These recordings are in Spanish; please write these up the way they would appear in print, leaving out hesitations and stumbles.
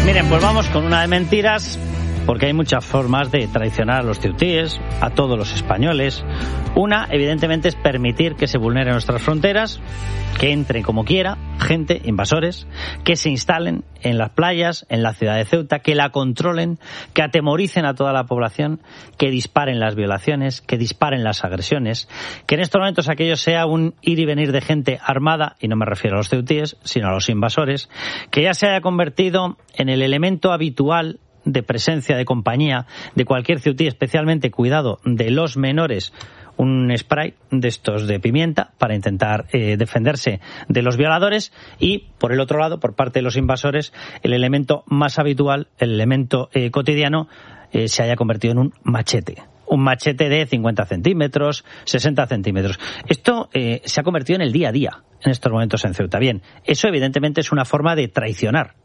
Miren, pues vamos con una de mentiras, porque hay muchas formas de traicionar a los ceutíes, a todos los españoles. Una, evidentemente, es permitir que se vulneren nuestras fronteras, que entren como quiera gente, invasores, que se instalen en las playas, en la ciudad de Ceuta, que la controlen, que atemoricen a toda la población, que disparen las violaciones, que disparen las agresiones, que en estos momentos aquello sea un ir y venir de gente armada, y no me refiero a los ceutíes, sino a los invasores, que ya se haya convertido en el elemento habitual de presencia, de compañía de cualquier ceutí, especialmente, cuidado, de los menores, un spray de estos de pimienta para intentar defenderse de los violadores, y por el otro lado, por parte de los invasores, el elemento más habitual, el elemento cotidiano, se haya convertido en un machete. Un machete de 50 centímetros, 60 centímetros. Esto se ha convertido en el día a día en estos momentos en Ceuta. Bien, eso evidentemente es una forma de traicionar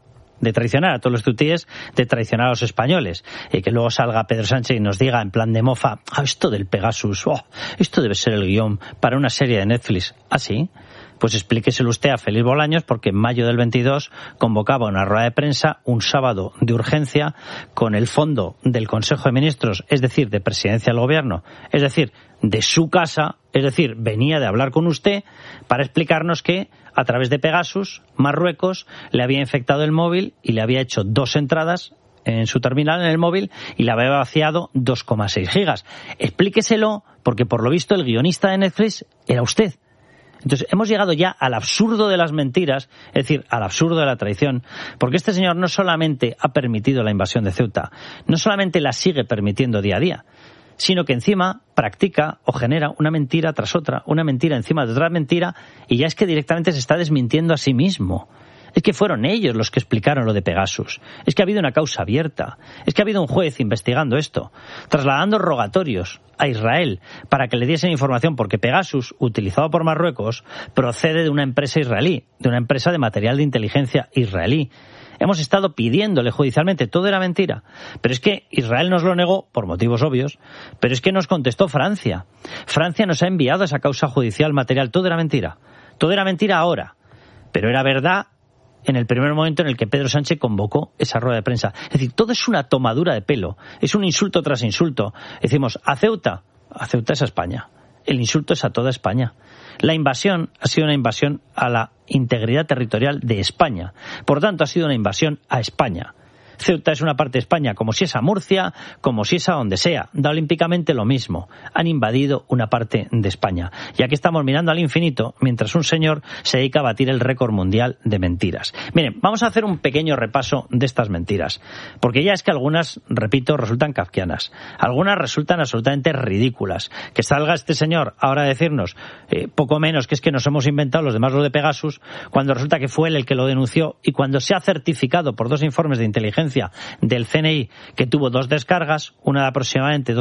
a todos los ceutíes, de traicionar a los españoles. Que luego salga Pedro Sánchez y nos diga en plan de mofa, esto del Pegasus, esto debe ser el guión para una serie de Netflix. ¿Ah, sí? Pues explíqueselo usted a Félix Bolaños, porque en mayo del 22 convocaba una rueda de prensa un sábado de urgencia con el fondo del Consejo de Ministros, es decir, de Presidencia del Gobierno, es decir, de su casa, es decir, venía de hablar con usted para explicarnos que a través de Pegasus, Marruecos le había infectado el móvil y le había hecho 2 entradas en su terminal, en el móvil, y le había vaciado 2,6 gigas. Explíqueselo, porque por lo visto el guionista de Netflix era usted. Entonces, hemos llegado ya al absurdo de las mentiras, es decir, al absurdo de la traición, porque este señor no solamente ha permitido la invasión de Ceuta, no solamente la sigue permitiendo día a día, sino que encima practica o genera una mentira tras otra, una mentira encima de otra mentira, y ya es que directamente se está desmintiendo a sí mismo. Es que fueron ellos los que explicaron lo de Pegasus. Es que ha habido una causa abierta. Es que ha habido un juez investigando esto, trasladando rogatorios a Israel para que le diesen información, porque Pegasus, utilizado por Marruecos, procede de una empresa israelí, de una empresa de material de inteligencia israelí. Hemos estado pidiéndole judicialmente, todo era mentira. Pero es que Israel nos lo negó por motivos obvios, pero es que nos contestó Francia. Francia nos ha enviado esa causa judicial material, todo era mentira. Todo era mentira ahora, pero era verdad en el primer momento en el que Pedro Sánchez convocó esa rueda de prensa. Es decir, todo es una tomadura de pelo, es un insulto tras insulto. Decimos, a Ceuta es a España. El insulto es a toda España. La invasión ha sido una invasión a la integridad territorial de España. Por tanto, ha sido una invasión a España. Ceuta es una parte de España, como si es a Murcia, como si es a donde sea. Da olímpicamente lo mismo. Han invadido una parte de España. Y aquí estamos mirando al infinito mientras un señor se dedica a batir el récord mundial de mentiras. Miren, vamos a hacer un pequeño repaso de estas mentiras. Porque ya es que algunas, repito, resultan kafkianas. Algunas resultan absolutamente ridículas. Que salga este señor ahora a decirnos poco menos que es que nos hemos inventado los demás lo de Pegasus, cuando resulta que fue él el que lo denunció, y cuando se ha certificado por 2 informes de inteligencia del CNI que tuvo 2 descargas, una de aproximadamente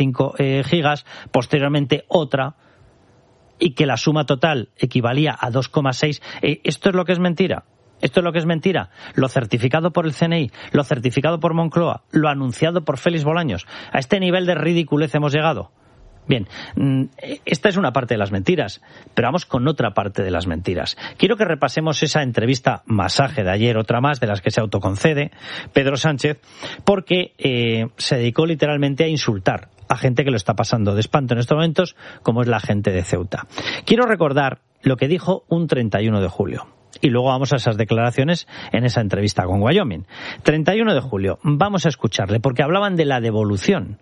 2,5 gigas, posteriormente otra, y que la suma total equivalía a 2,6. ¿Esto es lo que es mentira? ¿Esto es lo que es mentira? Lo certificado por el CNI, lo certificado por Moncloa, lo anunciado por Félix Bolaños. ¿A este nivel de ridiculez hemos llegado? Bien, esta es una parte de las mentiras, pero vamos con otra parte de las mentiras. Quiero que repasemos esa entrevista masaje de ayer, otra más de las que se autoconcede Pedro Sánchez, porque se dedicó literalmente a insultar a gente que lo está pasando de espanto en estos momentos, como es la gente de Ceuta. Quiero recordar lo que dijo un 31 de julio. Y luego vamos a esas declaraciones en esa entrevista con Wyoming. 31 de julio, vamos a escucharle, porque hablaban de la devolución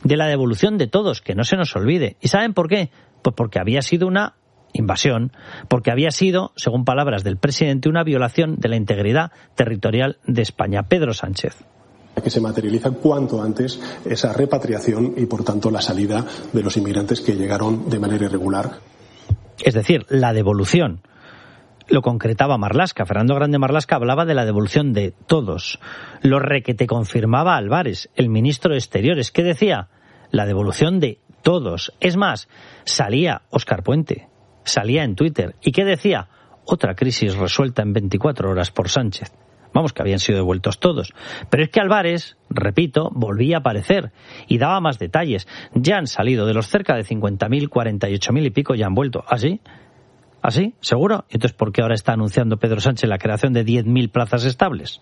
de todos, que no se nos olvide. ¿Y saben por qué? Pues porque había sido una invasión, porque había sido, según palabras del presidente, una violación de la integridad territorial de España. Pedro Sánchez. Que se materializa cuanto antes esa repatriación y, por tanto, la salida de los inmigrantes que llegaron de manera irregular. Es decir, la devolución. Lo concretaba Marlaska. Fernando Grande Marlaska hablaba de la devolución de todos. Lo requete confirmaba Álvarez, el ministro de Exteriores. ¿Qué decía? La devolución de todos. Es más, salía Óscar Puente, salía en Twitter. ¿Y qué decía? Otra crisis resuelta en 24 horas por Sánchez. Vamos, que habían sido devueltos todos. Pero es que Álvarez, repito, volvía a aparecer y daba más detalles. Ya han salido de los cerca de 50.000, 48.000 y pico, ya han vuelto. ¿Ah, sí? ¿Ah, sí? ¿Seguro? Entonces, ¿por qué ahora está anunciando Pedro Sánchez la creación de 10.000 plazas estables?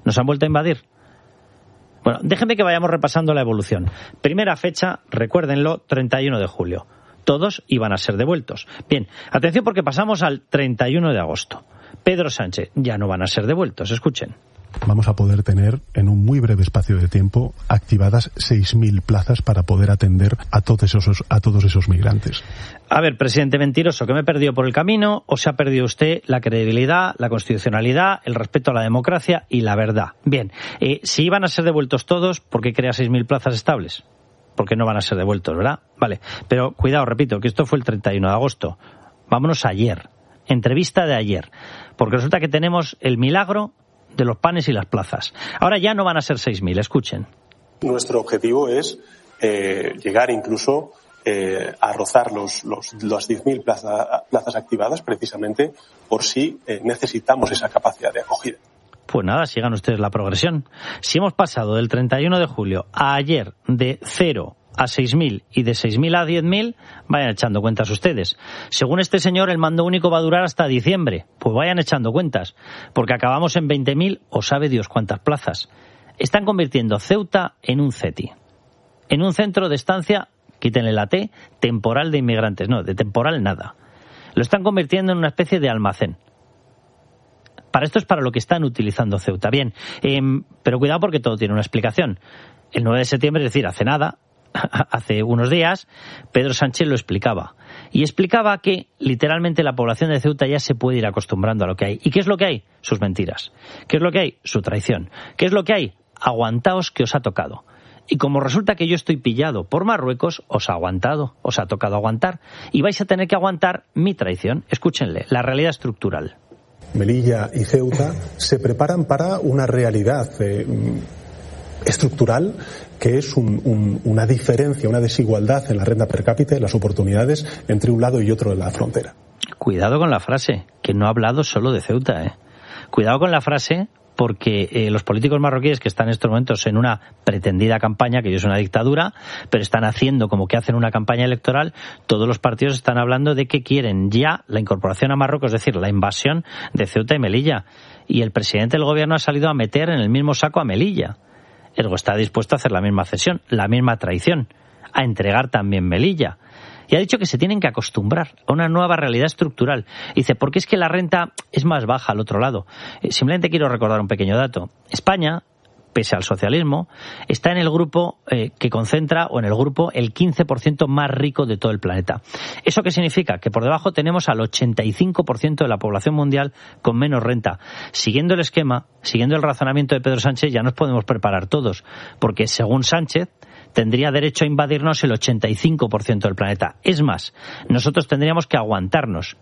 ¿Nos han vuelto a invadir? Bueno, déjenme que vayamos repasando la evolución. Primera fecha, recuérdenlo, 31 de julio. Todos iban a ser devueltos. Bien, atención porque pasamos al 31 de agosto. Pedro Sánchez, ya no van a ser devueltos, escuchen. Vamos a poder tener en un muy breve espacio de tiempo activadas 6.000 plazas para poder atender a todos esos migrantes. A ver, presidente mentiroso, ¿que me he perdido por el camino o se ha perdido usted la credibilidad, la constitucionalidad, el respeto a la democracia y la verdad? Bien, si iban a ser devueltos todos, ¿por qué crea 6.000 plazas estables? Porque no van a ser devueltos, ¿verdad? Vale, pero cuidado, repito, que esto fue el 31 de agosto. Vámonos a ayer, entrevista de ayer, porque resulta que tenemos el milagro de los panes y las plazas. Ahora ya no van a ser 6.000, escuchen. Nuestro objetivo es llegar incluso a rozar las 10.000 plazas activadas, precisamente por si necesitamos esa capacidad de acogida. Pues nada, sigan ustedes la progresión. Si hemos pasado del 31 de julio a ayer de 0 a 6.000 y de 6.000 a 10.000, vayan echando cuentas ustedes. Según este señor, el mando único va a durar hasta diciembre. Pues vayan echando cuentas, porque acabamos en 20.000 o sabe Dios cuántas plazas. Están convirtiendo Ceuta en un CETI, en un centro de estancia, quítenle la T, temporal de inmigrantes. No, de temporal nada. Lo están convirtiendo en una especie de almacén. Para esto es para lo que están utilizando Ceuta. Bien, pero cuidado porque todo tiene una explicación. El 9 de septiembre, es decir, hace nada, hace unos días, Pedro Sánchez lo explicaba. Y explicaba que, literalmente, la población de Ceuta ya se puede ir acostumbrando a lo que hay. ¿Y qué es lo que hay? Sus mentiras. ¿Qué es lo que hay? Su traición. ¿Qué es lo que hay? Aguantaos que os ha tocado. Y como resulta que yo estoy pillado por Marruecos, os ha aguantado, os ha tocado aguantar. Y vais a tener que aguantar mi traición. Escúchenle, la realidad estructural. Melilla y Ceuta se preparan para una realidad estructural que es una diferencia, una desigualdad en la renta per cápita y las oportunidades entre un lado y otro de la frontera. Cuidado con la frase, que no ha hablado solo de Ceuta. Cuidado con la frase, porque los políticos marroquíes que están en estos momentos en una pretendida campaña, que es una dictadura, pero están haciendo como que hacen una campaña electoral, todos los partidos están hablando de que quieren ya la incorporación a Marruecos, es decir, la invasión de Ceuta y Melilla. Y el presidente del gobierno ha salido a meter en el mismo saco a Melilla. Ergo está dispuesto a hacer la misma cesión, la misma traición, a entregar también Melilla. Y ha dicho que se tienen que acostumbrar a una nueva realidad estructural. Dice, porque es que la renta es más baja al otro lado. Simplemente quiero recordar un pequeño dato. España, pese al socialismo, está en el grupo que concentra, o en el grupo, el 15% más rico de todo el planeta. ¿Eso qué significa? Que por debajo tenemos al 85% de la población mundial con menos renta. Siguiendo el esquema, siguiendo el razonamiento de Pedro Sánchez, ya nos podemos preparar todos, porque según Sánchez, tendría derecho a invadirnos el 85% del planeta. Es más, nosotros tendríamos que aguantarnos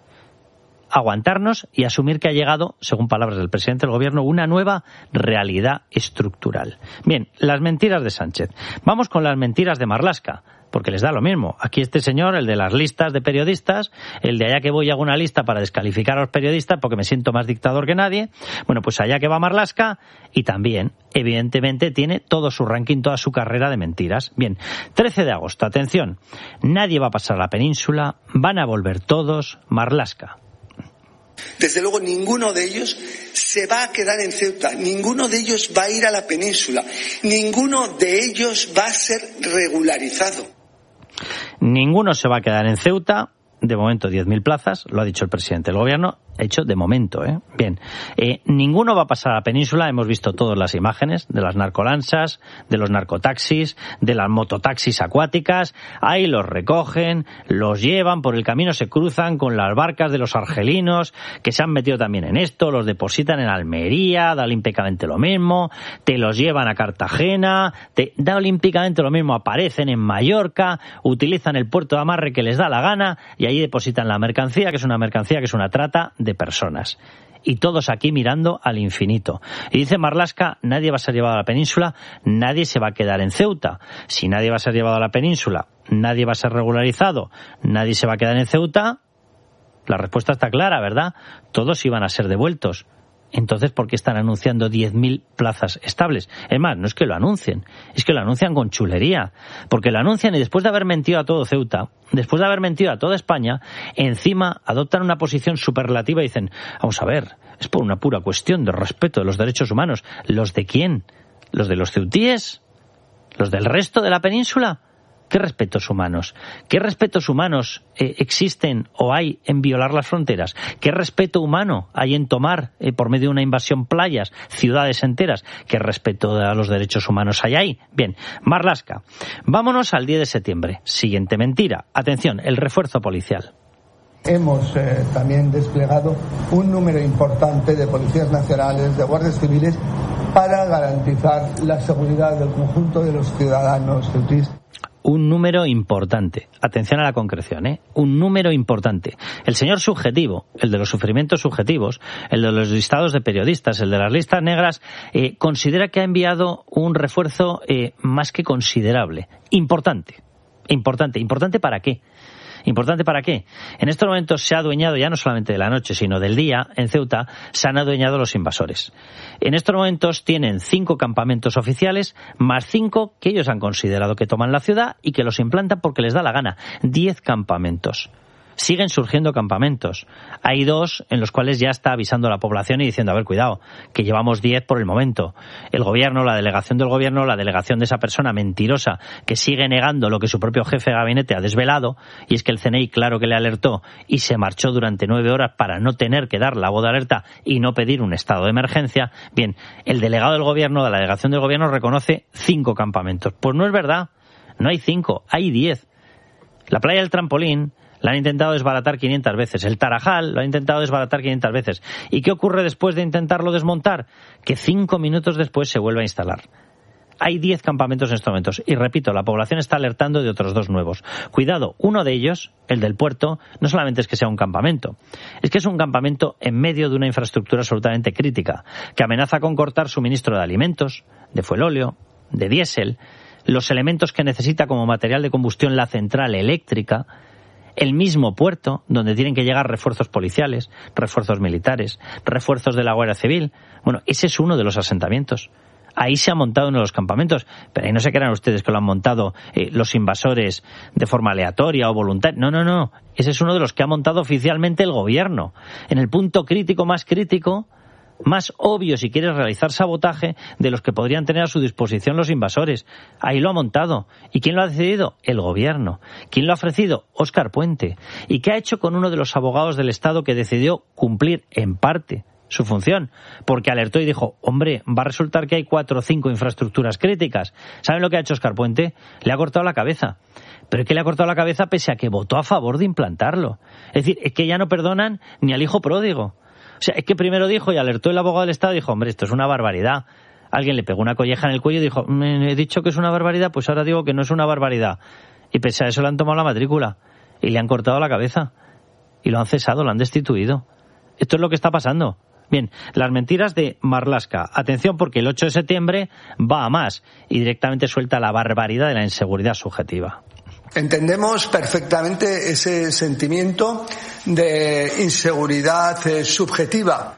y asumir que ha llegado, según palabras del presidente del gobierno, una nueva realidad estructural. Bien, las mentiras de Sánchez. Vamos con las mentiras de Marlaska, porque les da lo mismo. Aquí este señor, el de las listas de periodistas, el de allá que voy hago una lista para descalificar a los periodistas porque me siento más dictador que nadie. Bueno, pues allá que va Marlaska y también, evidentemente, tiene todo su ranking, toda su carrera de mentiras. Bien, 13 de agosto, atención, nadie va a pasar a la península, van a volver todos, Marlaska. Desde luego ninguno de ellos se va a quedar en Ceuta, ninguno de ellos va a ir a la península, ninguno de ellos va a ser regularizado. Ninguno se va a quedar en Ceuta, de momento 10.000 plazas, lo ha dicho el presidente del gobierno, hecho de momento, Bien, ninguno va a pasar a la península, hemos visto todas las imágenes de las narcolanchas, de los narcotaxis, de las mototaxis acuáticas, ahí los recogen, los llevan por el camino, se cruzan con las barcas de los argelinos, que se han metido también en esto, los depositan en Almería, da olímpicamente lo mismo, te los llevan a Cartagena, da olímpicamente lo mismo, aparecen en Mallorca, utilizan el puerto de amarre que les da la gana, y ahí depositan la mercancía, que es una trata de personas. Y todos aquí mirando al infinito. Y dice Marlaska, nadie va a ser llevado a la península, nadie se va a quedar en Ceuta. Si nadie va a ser llevado a la península, nadie va a ser regularizado, nadie se va a quedar en Ceuta, la respuesta está clara, ¿verdad? Todos iban a ser devueltos. Entonces, ¿por qué están anunciando 10.000 plazas estables? Es más, no es que lo anuncien, es que lo anuncian con chulería. Porque lo anuncian y después de haber mentido a todo Ceuta, después de haber mentido a toda España, encima adoptan una posición superlativa y dicen, vamos a ver, es por una pura cuestión de respeto de los derechos humanos. ¿Los de quién? ¿Los de los ceutíes? ¿Los del resto de la península? ¿Qué respetos humanos? ¿Qué respetos humanos existen o hay en violar las fronteras? ¿Qué respeto humano hay en tomar por medio de una invasión playas, ciudades enteras? ¿Qué respeto a los derechos humanos hay ahí? Bien, Marlaska. Vámonos al 10 de septiembre. Siguiente mentira. Atención, el refuerzo policial. Hemos también desplegado un número importante de policías nacionales, de guardias civiles, para garantizar la seguridad del conjunto de los ciudadanos ceutíes. Un número importante. Atención a la concreción, ¿eh? Un número importante. El señor subjetivo, el de los sufrimientos subjetivos, el de los listados de periodistas, el de las listas negras, considera que ha enviado un refuerzo más que considerable. Importante. Importante. ¿Importante para qué? ¿Importante para qué? En estos momentos se ha adueñado ya no solamente de la noche, sino del día, en Ceuta, se han adueñado los invasores. En estos momentos tienen 5 campamentos oficiales, más 5 que ellos han considerado que toman la ciudad y que los implantan porque les da la gana. 10 campamentos. Siguen surgiendo campamentos. Hay 2 en los cuales ya está avisando a la población y diciendo, a ver, cuidado, que llevamos 10 por el momento. El gobierno, la delegación del gobierno, la delegación de esa persona mentirosa que sigue negando lo que su propio jefe de gabinete ha desvelado, y es que el CNI claro que le alertó y se marchó durante 9 horas para no tener que dar la voz de alerta y no pedir un estado de emergencia. Bien, el delegado del gobierno, de la delegación del gobierno, reconoce 5 campamentos. Pues no es verdad, no hay 5, hay 10. La playa del Trampolín la han intentado desbaratar 500 veces. El Tarajal lo ha intentado desbaratar 500 veces. ¿Y qué ocurre después de intentarlo desmontar? Que 5 minutos después se vuelve a instalar. Hay 10 campamentos en estos momentos. Y repito, la población está alertando de otros 2 nuevos. Cuidado, uno de ellos, el del puerto, no solamente es que sea un campamento, es que es un campamento en medio de una infraestructura absolutamente crítica, que amenaza con cortar suministro de alimentos, de fuelóleo, de diésel, los elementos que necesita como material de combustión la central eléctrica, el mismo puerto donde tienen que llegar refuerzos policiales, refuerzos militares, refuerzos de la Guardia Civil. Bueno, ese es uno de los asentamientos. Ahí se ha montado uno de los campamentos, pero ahí no se crean ustedes que lo han montado los invasores de forma aleatoria o voluntaria. No. Ese es uno de los que ha montado oficialmente el gobierno. En el punto crítico, más obvio si quieres realizar sabotaje de los que podrían tener a su disposición los invasores. Ahí lo ha montado. ¿Y quién lo ha decidido? El gobierno. ¿Quién lo ha ofrecido? Óscar Puente. ¿Y qué ha hecho con uno de los abogados del Estado que decidió cumplir en parte su función? Porque alertó y dijo, hombre, va a resultar que hay 4 o 5 infraestructuras críticas. ¿Saben lo que ha hecho Óscar Puente? Le ha cortado la cabeza. Pero es que le ha cortado la cabeza pese a que votó a favor de implantarlo. Es decir, es que ya no perdonan ni al hijo pródigo. O sea, es que primero dijo y alertó el abogado del Estado y dijo, hombre, esto es una barbaridad. Alguien le pegó una colleja en el cuello y dijo, he dicho que es una barbaridad, pues ahora digo que no es una barbaridad. Y pese a eso le han tomado la matrícula y le han cortado la cabeza y lo han cesado, lo han destituido. Esto es lo que está pasando. Bien, las mentiras de Marlaska. Atención porque el 8 de septiembre va a más y directamente suelta la barbaridad de la inseguridad subjetiva. Entendemos perfectamente ese sentimiento de inseguridad subjetiva.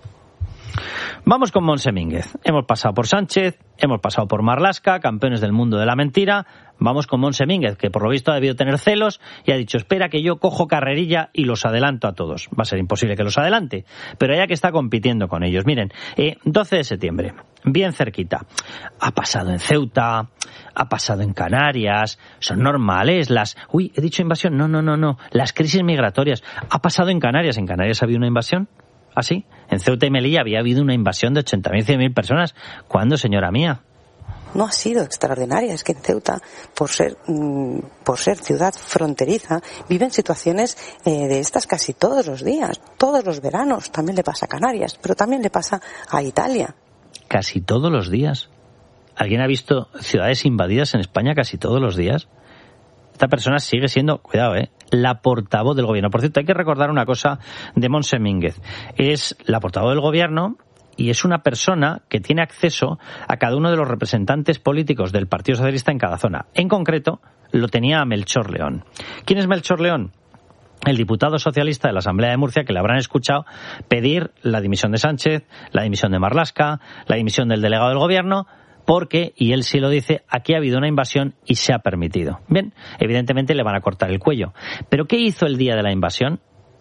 Vamos con Montse Mínguez. Hemos pasado por Sánchez, hemos pasado por Marlaska, campeones del mundo de la mentira. Vamos con Montse Mínguez, que por lo visto ha debido tener celos y ha dicho, espera que yo cojo carrerilla y los adelanto a todos. Va a ser imposible que los adelante, pero ella que está compitiendo con ellos. Miren, 12 de septiembre, bien cerquita. Ha pasado en Ceuta, ha pasado en Canarias, son normales las... Uy, he dicho invasión, no. Las crisis migratorias. Ha pasado en Canarias ha habido una invasión. ¿Ah, sí? En Ceuta y Melilla había habido una invasión de 80.000, 100.000 personas. ¿Cuándo, señora mía? No ha sido extraordinaria. Es que en Ceuta, por ser ciudad fronteriza, viven situaciones de estas casi todos los días, todos los veranos. También le pasa a Canarias, pero también le pasa a Italia. ¿Casi todos los días? ¿Alguien ha visto ciudades invadidas en España casi todos los días? Esta persona sigue siendo, cuidado, la portavoz del gobierno. Por cierto, hay que recordar una cosa de Montse Mínguez. Es la portavoz del gobierno y es una persona que tiene acceso a cada uno de los representantes políticos del Partido Socialista en cada zona. En concreto, lo tenía Melchor León. ¿Quién es Melchor León? El diputado socialista de la Asamblea de Murcia, que le habrán escuchado pedir la dimisión de Sánchez, la dimisión de Marlaska, la dimisión del delegado del gobierno, porque, y él sí lo dice, aquí ha habido una invasión y se ha permitido. Bien, evidentemente le van a cortar el cuello. ¿Pero qué hizo el día de la invasión?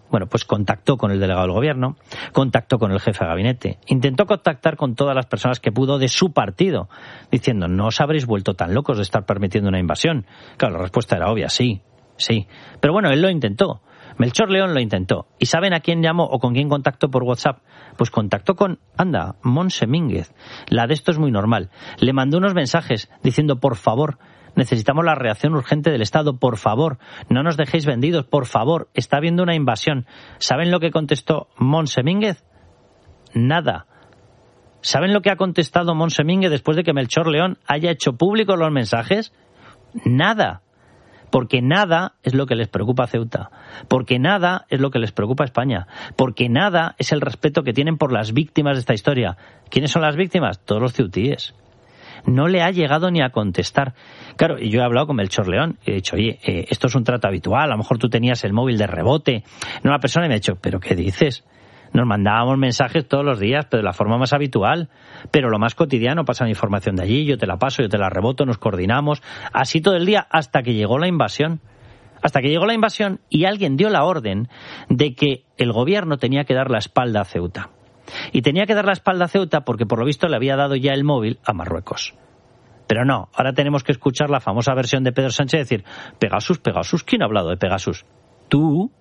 Bueno, pues contactó con el delegado del gobierno, contactó con el jefe de gabinete, intentó contactar con todas las personas que pudo de su partido, diciendo, no os habréis vuelto tan locos de estar permitiendo una invasión. Claro, la respuesta era obvia, sí. Pero bueno, él lo intentó. Melchor León lo intentó. ¿Y saben a quién llamó o con quién contactó por WhatsApp? Pues contactó con, Montse Mínguez. La de esto es muy normal. Le mandó unos mensajes diciendo, por favor, necesitamos la reacción urgente del Estado, por favor, no nos dejéis vendidos, por favor, está habiendo una invasión. ¿Saben lo que contestó Montse Mínguez? Nada. ¿Saben lo que ha contestado Montse Mínguez después de que Melchor León haya hecho públicos los mensajes? Nada. Porque nada es lo que les preocupa a Ceuta, porque nada es lo que les preocupa a España, porque nada es el respeto que tienen por las víctimas de esta historia. ¿Quiénes son las víctimas? Todos los ceutíes. No le ha llegado ni a contestar. Claro, y yo he hablado con Melchor León y he dicho, oye, esto es un trato habitual, a lo mejor tú tenías el móvil de rebote. No, la persona me ha dicho, ¿pero qué dices? Nos mandábamos mensajes todos los días, pero de la forma más habitual, pero lo más cotidiano, pasa mi información de allí, yo te la paso, yo te la reboto, nos coordinamos, así todo el día hasta que llegó la invasión. Hasta que llegó la invasión y alguien dio la orden de que el gobierno tenía que dar la espalda a Ceuta. Y tenía que dar la espalda a Ceuta porque por lo visto le había dado ya el móvil a Marruecos. Pero no, ahora tenemos que escuchar la famosa versión de Pedro Sánchez decir, Pegasus, ¿quién ha hablado de Pegasus? Tú,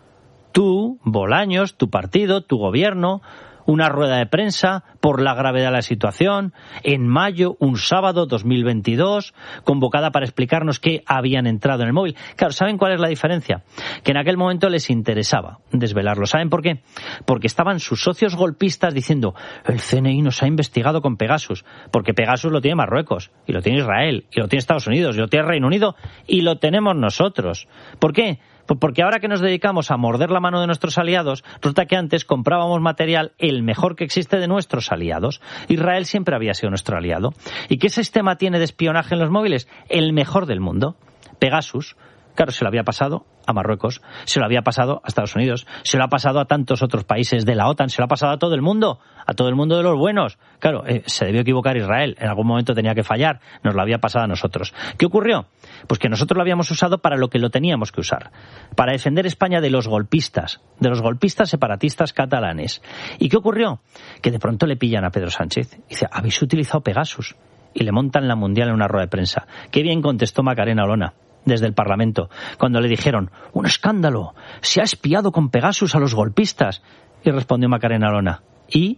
Bolaños, tu partido, tu gobierno, una rueda de prensa por la gravedad de la situación, en mayo, un sábado 2022, convocada para explicarnos qué habían entrado en el móvil. Claro, ¿saben cuál es la diferencia? Que en aquel momento les interesaba desvelarlo. ¿Saben por qué? Porque estaban sus socios golpistas diciendo, el CNI nos ha investigado con Pegasus, porque Pegasus lo tiene Marruecos, y lo tiene Israel, y lo tiene Estados Unidos, y lo tiene Reino Unido, y lo tenemos nosotros. ¿Por qué? Pues porque ahora que nos dedicamos a morder la mano de nuestros aliados, resulta que antes comprábamos material el mejor que existe de nuestros aliados. Israel siempre había sido nuestro aliado. ¿Y qué sistema tiene de espionaje en los móviles? El mejor del mundo. Pegasus. Claro, se lo había pasado a Marruecos, se lo había pasado a Estados Unidos, se lo ha pasado a tantos otros países de la OTAN, se lo ha pasado a todo el mundo de los buenos. Claro, se debió equivocar Israel, en algún momento tenía que fallar, nos lo había pasado a nosotros. ¿Qué ocurrió? Pues que nosotros lo habíamos usado para lo que lo teníamos que usar, para defender España de los golpistas separatistas catalanes. ¿Y qué ocurrió? Que de pronto le pillan a Pedro Sánchez y dice, habéis utilizado Pegasus, y le montan la mundial en una rueda de prensa. Qué bien contestó Macarena Olona desde el Parlamento, cuando le dijeron, un escándalo, se ha espiado con Pegasus a los golpistas. Y respondió Macarena Olona, ¿Y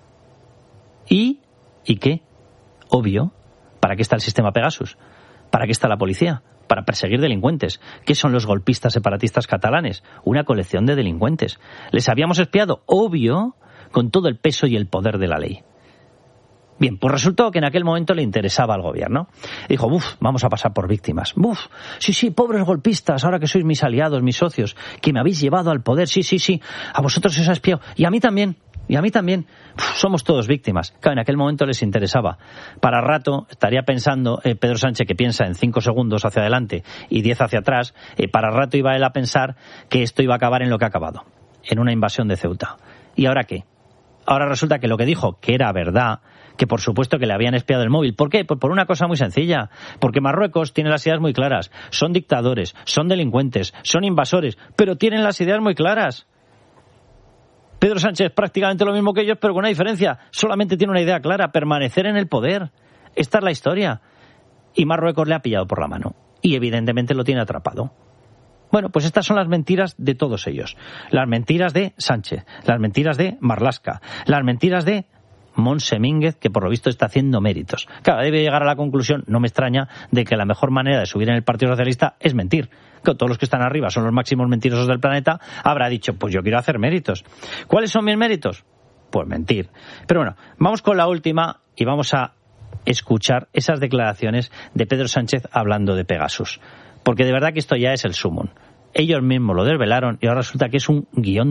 qué? Obvio. ¿Para qué está el sistema Pegasus? ¿Para qué está la policía? Para perseguir delincuentes. ¿Qué son los golpistas separatistas catalanes? Una colección de delincuentes. ¿Les habíamos espiado? Obvio, con todo el peso y el poder de la ley. Bien, pues resultó que en aquel momento le interesaba al gobierno. Dijo, vamos a pasar por víctimas. Sí, pobres golpistas, ahora que sois mis aliados, mis socios, que me habéis llevado al poder, sí, a vosotros se os ha espiado, y a mí también. Somos todos víctimas. Claro, en aquel momento les interesaba. Para rato estaría pensando Pedro Sánchez, que piensa en 5 segundos hacia adelante y 10 hacia atrás, para rato iba él a pensar que esto iba a acabar en lo que ha acabado, en una invasión de Ceuta. ¿Y ahora qué? Ahora resulta que lo que dijo, que era verdad, que por supuesto que le habían espiado el móvil. ¿Por qué? Pues por una cosa muy sencilla. Porque Marruecos tiene las ideas muy claras. Son dictadores, son delincuentes, son invasores, pero tienen las ideas muy claras. Pedro Sánchez prácticamente lo mismo que ellos, pero con una diferencia. Solamente tiene una idea clara, permanecer en el poder. Esta es la historia. Y Marruecos le ha pillado por la mano. Y evidentemente lo tiene atrapado. Bueno, pues estas son las mentiras de todos ellos. Las mentiras de Sánchez, las mentiras de Marlaska, las mentiras de Montse Mínguez, que por lo visto está haciendo méritos. Claro, debe llegar a la conclusión, no me extraña, de que la mejor manera de subir en el Partido Socialista es mentir. Que todos los que están arriba son los máximos mentirosos del planeta, habrá dicho, pues yo quiero hacer méritos. ¿Cuáles son mis méritos? Pues mentir. Pero bueno, vamos con la última y vamos a escuchar esas declaraciones de Pedro Sánchez hablando de Pegasus. Porque de verdad que esto ya es el sumum. Ellos mismos lo desvelaron y ahora resulta que es un guión